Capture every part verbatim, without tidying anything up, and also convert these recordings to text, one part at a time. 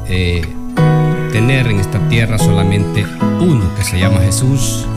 eh, tener en esta tierra solamente uno que se llama Jesús.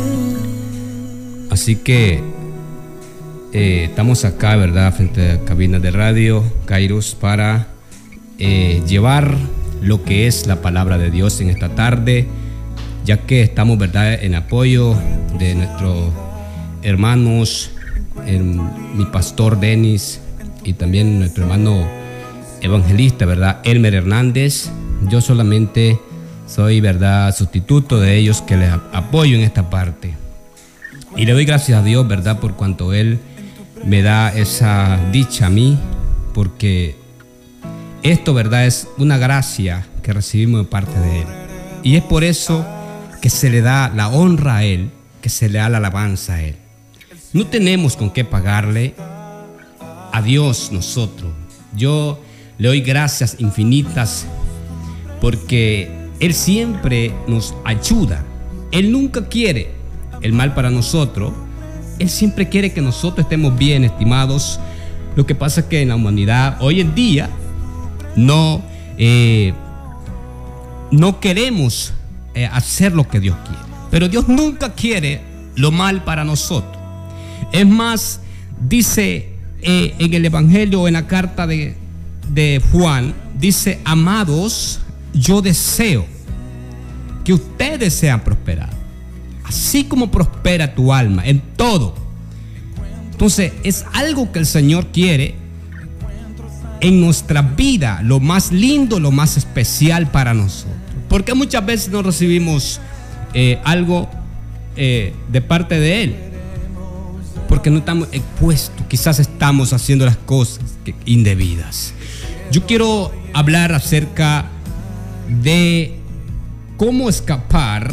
Así que eh, estamos acá, ¿verdad?, frente a cabinas de radio Kairos para eh, llevar lo que es la palabra de Dios en esta tarde, ya que estamos, ¿verdad?, en apoyo de nuestros hermanos, el, mi pastor Denis y también nuestro hermano evangelista, ¿verdad?, Elmer Hernández. Yo solamente soy, ¿verdad?, sustituto de ellos, que les apoyo en esta parte. Y le doy gracias a Dios, ¿verdad?, por cuanto Él me da esa dicha a mí, porque esto, ¿verdad?, es una gracia que recibimos de parte de Él. Y es por eso que se le da la honra a Él, que se le da la alabanza a Él. No tenemos con qué pagarle a Dios nosotros. Yo le doy gracias infinitas porque Él siempre nos ayuda. Él nunca quiere el mal para nosotros. Él siempre quiere que nosotros estemos bien, estimados. Lo que pasa es que en la humanidad hoy en día no, eh, no queremos eh, hacer lo que Dios quiere. Pero Dios nunca quiere lo mal para nosotros. Es más, dice eh, en el Evangelio, en la carta de, de Juan, dice: amados, yo deseo que ustedes sean prosperados, así como prospera tu alma en todo. Entonces es algo que el Señor quiere en nuestra vida, lo más lindo, lo más especial para nosotros. Porque muchas veces no recibimos eh, algo eh, de parte de Él, porque no estamos expuestos, quizás estamos haciendo las cosas indebidas. Yo quiero hablar acerca de cómo escapar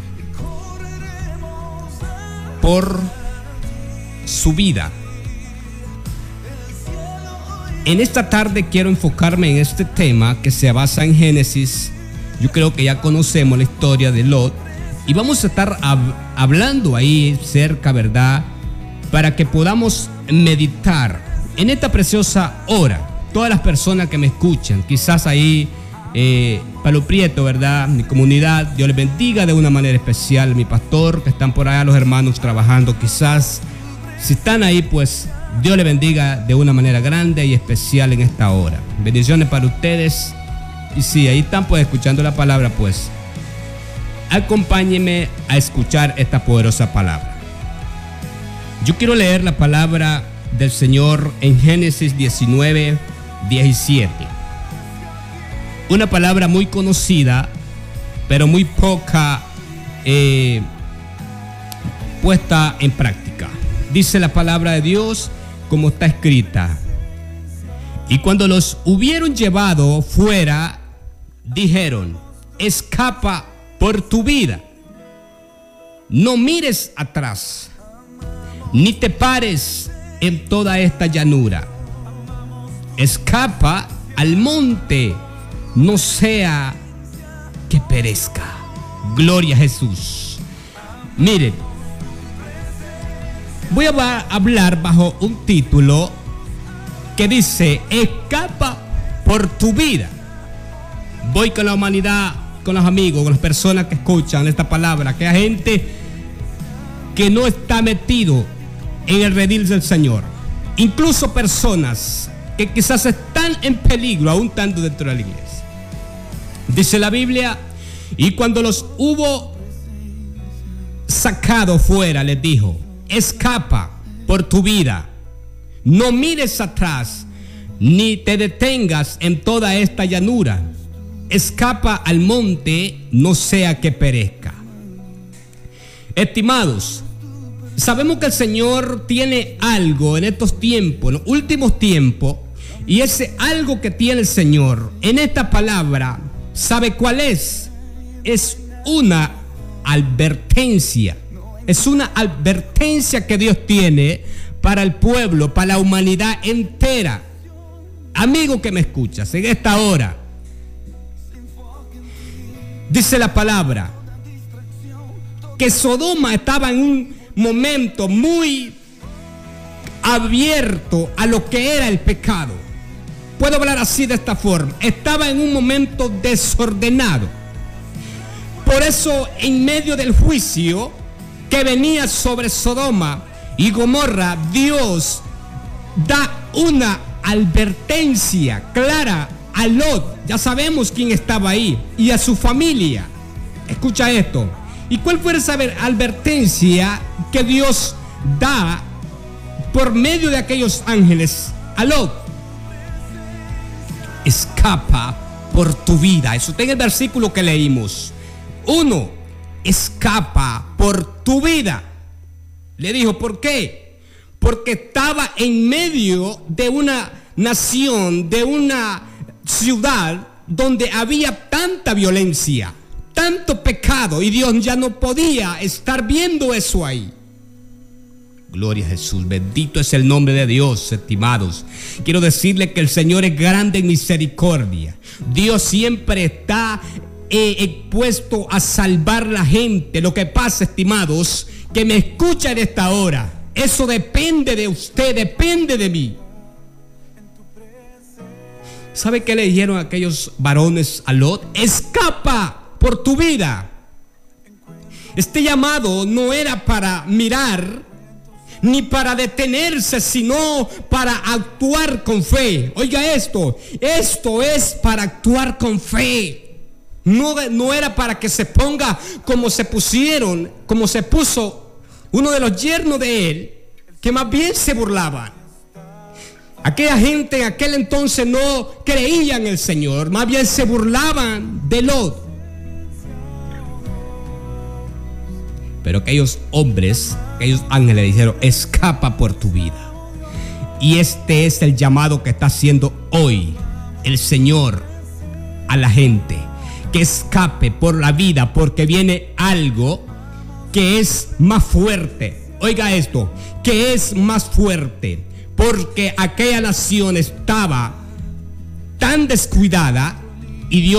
por su vida. En esta tarde quiero enfocarme en este tema que se basa en Génesis. Yo creo que ya conocemos la historia de Lot y vamos a estar hab- hablando ahí cerca, ¿verdad?, para que podamos meditar en esta preciosa hora. Todas las personas que me escuchan, quizás ahí eh, Palo Prieto, ¿verdad?, mi comunidad, Dios les bendiga de una manera especial. Mi pastor, que están por allá los hermanos trabajando, quizás si están ahí, pues Dios les bendiga de una manera grande y especial en esta hora. Bendiciones para ustedes. Y si ahí están pues escuchando la palabra, pues acompáñenme a escuchar esta poderosa palabra. Yo quiero leer la palabra del Señor en Génesis diecinueve, diecisiete. Una palabra muy conocida, pero muy poca eh, puesta en práctica. Dice la palabra de Dios como está escrita: y cuando los hubieron llevado fuera, dijeron: escapa por tu vida, no mires atrás, ni te pares en toda esta llanura. Escapa al monte, no sea que perezca. Gloria a Jesús. Miren, voy a hablar bajo un título que dice: escapa por tu vida. Voy con la humanidad, con los amigos, con las personas que escuchan esta palabra, que hay gente que no está metido en el redil del Señor, incluso personas que quizás están en peligro aún estando dentro de la iglesia. Dice la Biblia: y cuando los hubo sacado fuera, les dijo: escapa por tu vida, no mires atrás, ni te detengas en toda esta llanura. Escapa al monte, no sea que perezca. Estimados, sabemos que el Señor tiene algo en estos tiempos, en los últimos tiempos, y ese algo que tiene el Señor en esta palabra, ¿sabe cuál es? Es una advertencia. Es una advertencia que Dios tiene para el pueblo, para la humanidad entera. Amigo que me escuchas en esta hora, dice la palabra que Sodoma estaba en un momento muy abierto a lo que era el pecado. puedo hablar así de esta forma, estaba en un momento desordenado. Por eso, en medio del juicio que venía sobre Sodoma y Gomorra, Dios da una advertencia clara a Lot. Ya sabemos quién estaba ahí, y a su familia. Escucha esto. ¿Y cuál fue esa advertencia que Dios da por medio de aquellos ángeles a Lot? Escapa por tu vida. Eso está en el versículo que leímos. Uno, escapa por tu vida. Le dijo, ¿por qué? Porque estaba en medio de una nación, de una ciudad donde había tanta violencia, tanto pecado, y Dios ya no podía estar viendo eso ahí. Gloria a Jesús, bendito es el nombre de Dios, estimados. Quiero decirle que el Señor es grande en misericordia. Dios siempre está eh, expuesto a salvar la gente. Lo que pasa, estimados, que me escucha en esta hora, eso depende de usted, depende de mí. ¿Sabe qué le dijeron a aquellos varones a Lot? Escapa por tu vida. Este llamado no era para mirar ni para detenerse, sino para actuar con fe. Oiga esto, esto es para actuar con fe. No, no era para que se ponga como se pusieron, como se puso uno de los yernos de él, que más bien se burlaban. Aquella gente en aquel entonces no creía en el Señor, más bien se burlaban de Lot. Pero aquellos hombres, aquellos ángeles dijeron, escapa por tu vida. Y este es el llamado que está haciendo hoy el Señor a la gente, que escape por la vida, porque viene algo que es más fuerte. Oiga esto, que es más fuerte, porque aquella nación estaba tan descuidada y Dios